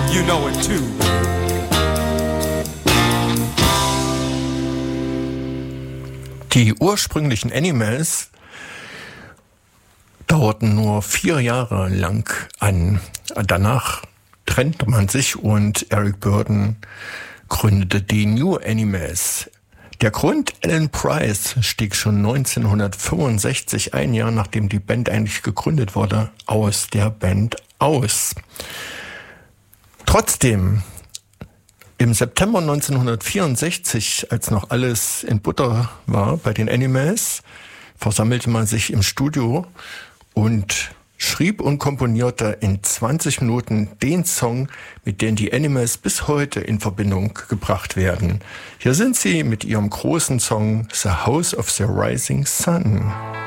You know it too. Die ursprünglichen Animals dauerten nur 4 Jahre lang an. Danach trennte man sich und Eric Burdon gründete die New Animals. Der Grund, Alan Price stieg schon 1965, ein Jahr nachdem die Band eigentlich gegründet wurde, aus der Band aus. Trotzdem, im September 1964, als noch alles in Butter war bei den Animals, versammelte man sich im Studio und schrieb und komponierte in 20 Minuten den Song, mit dem die Animals bis heute in Verbindung gebracht werden. Hier sind sie mit ihrem großen Song The House of the Rising Sun.